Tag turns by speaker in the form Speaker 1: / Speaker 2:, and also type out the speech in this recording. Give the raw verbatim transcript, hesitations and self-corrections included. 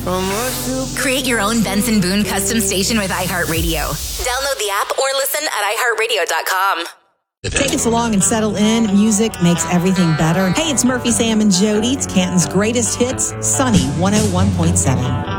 Speaker 1: Create your own Benson Boone custom station with iHeartRadio. Download the app or listen at i heart radio dot com.
Speaker 2: Take us along and settle in. Music makes everything better. Hey, it's Murphy, Sam, and Jody. It's Canton's greatest hits, Sunny one oh one point seven.